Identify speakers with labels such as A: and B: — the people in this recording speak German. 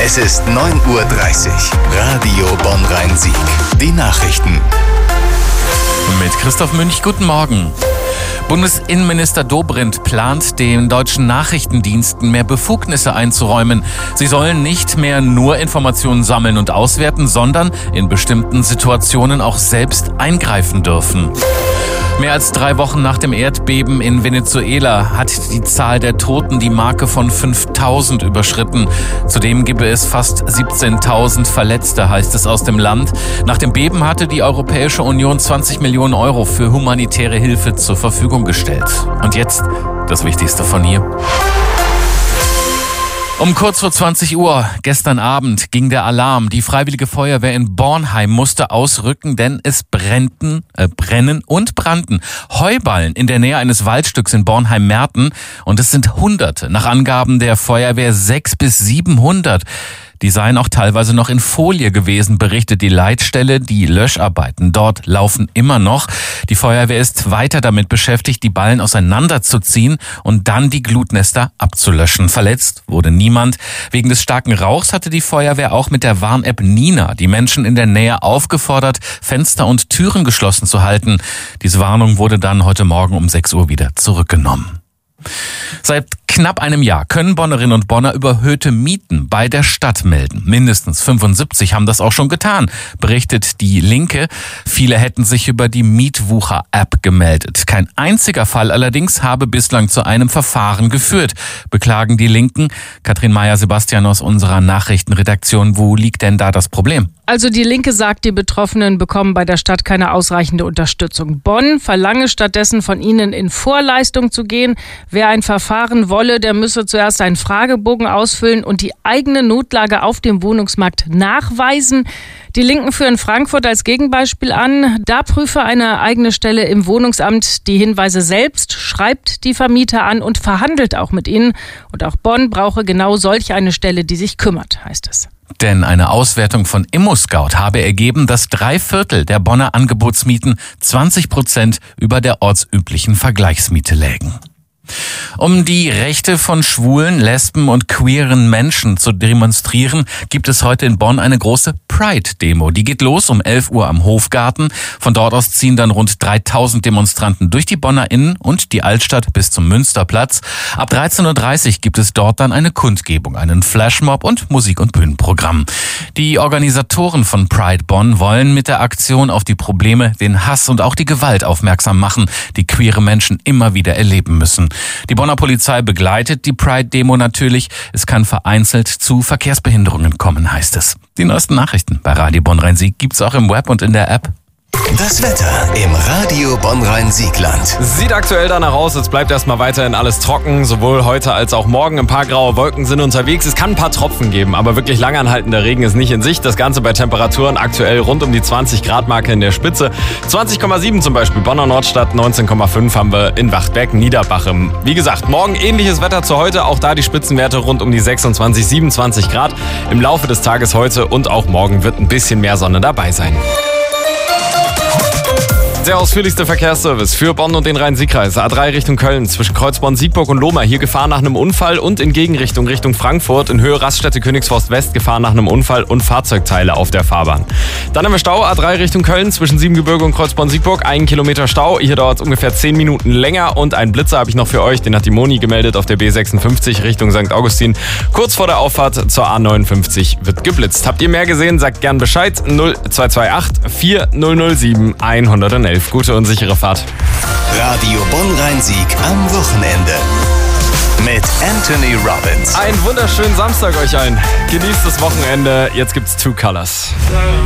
A: Es ist 9:30 Uhr. Radio Bonn-Rhein-Sieg. Die Nachrichten.
B: Mit Christoph Münch, guten Morgen. Bundesinnenminister Dobrindt plant, den deutschen Nachrichtendiensten mehr Befugnisse einzuräumen. Sie sollen nicht mehr nur Informationen sammeln und auswerten, sondern in bestimmten Situationen auch selbst eingreifen dürfen. Mehr als 3 Wochen nach dem Erdbeben in Venezuela hat die Zahl der Toten die Marke von 5.000 überschritten. Zudem gebe es fast 17.000 Verletzte, heißt es aus dem Land. Nach dem Beben hatte die Europäische Union 20 Millionen Euro für humanitäre Hilfe zur Verfügung gestellt. Und jetzt das Wichtigste von hier. Um kurz vor 20 Uhr gestern Abend ging der Alarm. Die Freiwillige Feuerwehr in Bornheim musste ausrücken, denn es brennen und brannten Heuballen in der Nähe eines Waldstücks in Bornheim-Merten. Und es sind Hunderte, nach Angaben der Feuerwehr 600 bis 700. Die seien auch teilweise noch in Folie gewesen, berichtet die Leitstelle. Die Löscharbeiten dort laufen immer noch. Die Feuerwehr ist weiter damit beschäftigt, die Ballen auseinanderzuziehen und dann die Glutnester abzulöschen. Verletzt wurde niemand. Wegen des starken Rauchs hatte die Feuerwehr auch mit der Warn-App Nina die Menschen in der Nähe aufgefordert, Fenster und Türen geschlossen zu halten. Diese Warnung wurde dann heute Morgen um 6 Uhr wieder zurückgenommen. Seit knapp einem Jahr können Bonnerinnen und Bonner überhöhte Mieten bei der Stadt melden. Mindestens 75 haben das auch schon getan, berichtet die Linke. Viele hätten sich über die Mietwucher-App gemeldet. Kein einziger Fall allerdings habe bislang zu einem Verfahren geführt, beklagen die Linken. Katrin Meyer-Sebastian aus unserer Nachrichtenredaktion. Wo liegt denn da das Problem?
C: Also die Linke sagt, die Betroffenen bekommen bei der Stadt keine ausreichende Unterstützung. Bonn verlange stattdessen von ihnen in Vorleistung zu gehen. Wer ein Verfahren wolle, der müsse zuerst einen Fragebogen ausfüllen und die eigene Notlage auf dem Wohnungsmarkt nachweisen. Die Linken führen Frankfurt als Gegenbeispiel an. Da prüfe eine eigene Stelle im Wohnungsamt die Hinweise selbst, schreibt die Vermieter an und verhandelt auch mit ihnen. Und auch Bonn brauche genau solch eine Stelle, die sich kümmert, heißt es.
B: Denn eine Auswertung von ImmoScout habe ergeben, dass 3/4 der Bonner Angebotsmieten 20% über der ortsüblichen Vergleichsmiete lägen. Um die Rechte von schwulen, lesben und queeren Menschen zu demonstrieren, gibt es heute in Bonn eine große Pride-Demo. Die geht los um 11 Uhr am Hofgarten. Von dort aus ziehen dann rund 3.000 Demonstranten durch die Bonner Innen- und die Altstadt bis zum Münsterplatz. Ab 13:30 Uhr gibt es dort dann eine Kundgebung, einen Flashmob und Musik- und Bühnenprogramm. Die Organisatoren von Pride Bonn wollen mit der Aktion auf die Probleme, den Hass und auch die Gewalt aufmerksam machen, die queere Menschen immer wieder erleben müssen. Die Bonner Polizei begleitet die Pride-Demo natürlich. Es kann vereinzelt zu Verkehrsbehinderungen kommen, heißt es. Die neuesten Nachrichten bei Radio Bonn-Rhein-Sieg gibt's auch im Web und in der App.
A: Das Wetter im Radio Bonn-Rhein-Siegland.
D: Sieht aktuell danach aus, es bleibt erstmal weiterhin alles trocken, sowohl heute als auch morgen. Ein paar graue Wolken sind unterwegs. Es kann ein paar Tropfen geben, aber wirklich lang anhaltender Regen ist nicht in Sicht. Das Ganze bei Temperaturen aktuell rund um die 20-Grad-Marke in der Spitze. 20,7 zum Beispiel Bonner Nordstadt, 19,5 haben wir in Wachtberg-Niederbach. Wie gesagt, morgen ähnliches Wetter zu heute. Auch da die Spitzenwerte rund um die 26, 27 Grad. Im Laufe des Tages heute und auch morgen wird ein bisschen mehr Sonne dabei sein. Der ausführlichste Verkehrsservice für Bonn und den Rhein-Sieg-Kreis. A3 Richtung Köln zwischen Kreuzborn, Siegburg und Lohmar. Hier Gefahr nach einem Unfall und in Gegenrichtung Richtung Frankfurt. In Höhe Raststätte Königsforst West Gefahr nach einem Unfall und Fahrzeugteile auf der Fahrbahn. Dann haben wir Stau A3 Richtung Köln zwischen Siebengebirge und Kreuzborn-Siegburg. 1 Kilometer Stau. Hier dauert es ungefähr 10 Minuten länger. Und einen Blitzer habe ich noch für euch. Den hat die Moni gemeldet auf der B56 Richtung St. Augustin. Kurz vor der Auffahrt zur A59 wird geblitzt. Habt ihr mehr gesehen? Sagt gern Bescheid. 0228 4007 111. Gute und sichere Fahrt.
A: Radio Bonn-Rhein-Sieg am Wochenende. Mit Anthony Robbins.
D: Einen wunderschönen Samstag euch allen. Genießt das Wochenende. Jetzt gibt's Two Colors.